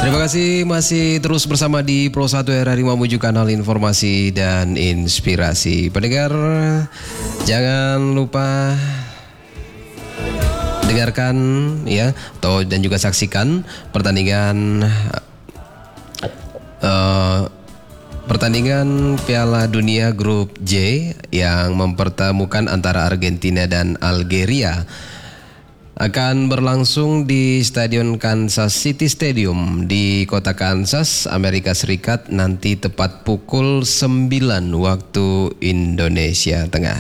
Terima kasih masih terus bersama di Pro 1 RRI menuju kanal informasi dan inspirasi. Pendengar, jangan lupa dengarkan ya dan juga saksikan pertandingan Piala Dunia Grup J yang mempertemukan antara Argentina dan Algeria. Akan berlangsung di Stadion Kansas City Stadium di kota Kansas, Amerika Serikat nanti tepat pukul 9 waktu Indonesia Tengah.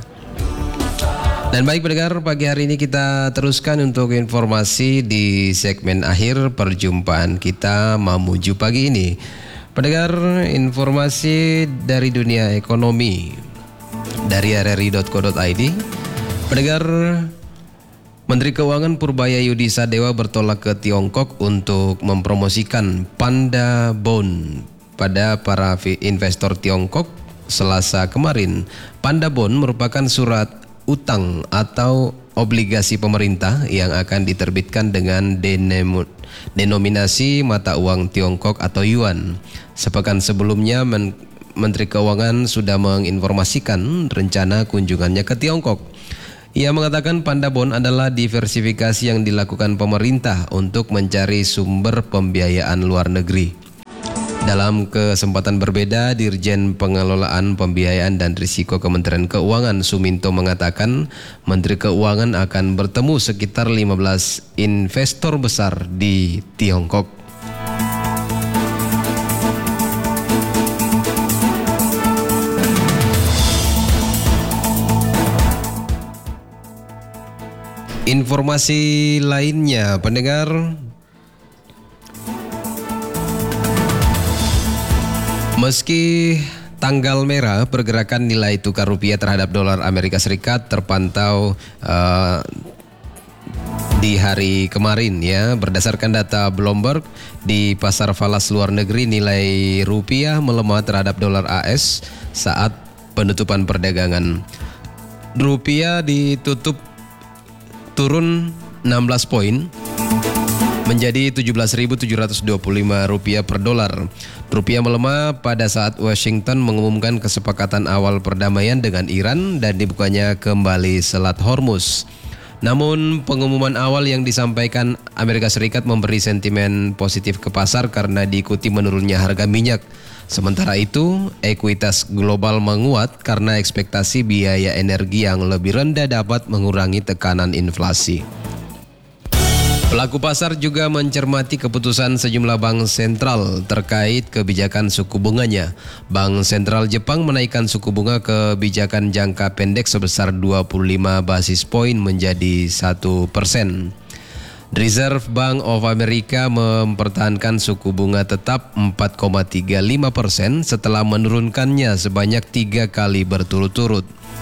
Dan baik pendengar, pagi hari ini kita teruskan untuk informasi di segmen akhir perjumpaan kita menuju pagi ini. Pendengar, informasi dari dunia ekonomi dari rri.co.id. Pendengar, Menteri Keuangan Purbaya Sadewa bertolak ke Tiongkok untuk mempromosikan Panda Bond pada para investor Tiongkok Selasa kemarin. Panda Bond merupakan surat utang atau obligasi pemerintah yang akan diterbitkan dengan denominasi mata uang Tiongkok atau yuan. Sepekan sebelumnya Menteri Keuangan sudah menginformasikan rencana kunjungannya ke Tiongkok. Ia mengatakan Panda Bond adalah diversifikasi yang dilakukan pemerintah untuk mencari sumber pembiayaan luar negeri. Dalam kesempatan berbeda, Dirjen Pengelolaan Pembiayaan dan Risiko Kementerian Keuangan Suminto mengatakan Menteri Keuangan akan bertemu sekitar 15 investor besar di Tiongkok. Informasi lainnya, pendengar, meski tanggal merah, pergerakan nilai tukar rupiah terhadap dolar Amerika Serikat terpantau di hari kemarin ya. Berdasarkan data Bloomberg, di pasar falas luar negeri nilai rupiah melemah terhadap dolar AS saat penutupan perdagangan. Rupiah ditutup turun 16 poin menjadi 17.725 rupiah per dolar. Rupiah melemah pada saat Washington mengumumkan kesepakatan awal perdamaian dengan Iran dan dibukanya kembali Selat Hormuz. Namun pengumuman awal yang disampaikan Amerika Serikat memberi sentimen positif ke pasar karena diikuti menurunnya harga minyak. Sementara itu, ekuitas global menguat karena ekspektasi biaya energi yang lebih rendah dapat mengurangi tekanan inflasi. Pelaku pasar juga mencermati keputusan sejumlah bank sentral terkait kebijakan suku bunganya. Bank Sentral Jepang menaikkan suku bunga kebijakan jangka pendek sebesar 25 basis poin menjadi 1%. Reserve Bank of America mempertahankan suku bunga tetap 4,35% setelah menurunkannya sebanyak 3 kali berturut-turut.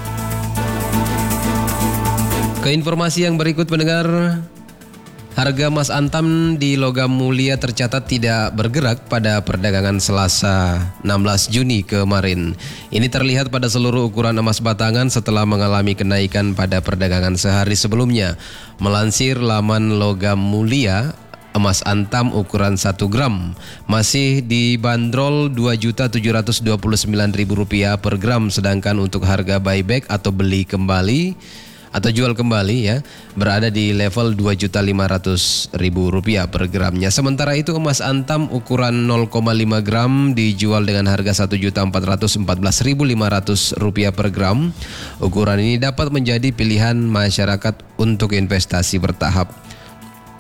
Ke informasi yang berikut pendengar, harga emas antam di Logam Mulia tercatat tidak bergerak pada perdagangan Selasa 16 Juni kemarin. Ini terlihat pada seluruh ukuran emas batangan setelah mengalami kenaikan pada perdagangan sehari sebelumnya. Melansir laman Logam Mulia, emas antam ukuran 1 gram masih dibanderol Rp2.729.000 per gram, sedangkan untuk harga buyback atau beli kembali atau jual kembali ya berada di level Rp2.500.000 per gramnya. Sementara itu emas antam ukuran 0,5 gram dijual dengan harga Rp1.414.500 per gram. Ukuran ini dapat menjadi pilihan masyarakat untuk investasi bertahap.